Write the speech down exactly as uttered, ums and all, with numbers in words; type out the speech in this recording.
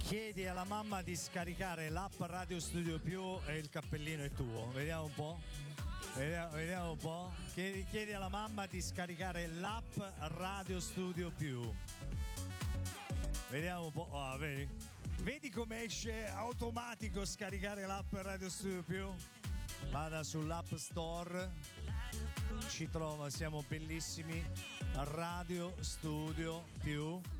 Chiedi alla mamma di scaricare l'app Radio Studio Più e il cappellino è tuo. Vediamo un po'. Vediamo, vediamo un po'. Chiedi, chiedi alla mamma di scaricare l'app Radio Studio Più. Vediamo un po'. Oh, vedi? Vedi come esce automatico scaricare l'app Radio Studio Più? Vada sull'App Store, ci trova, siamo bellissimi. Radio Studio Più.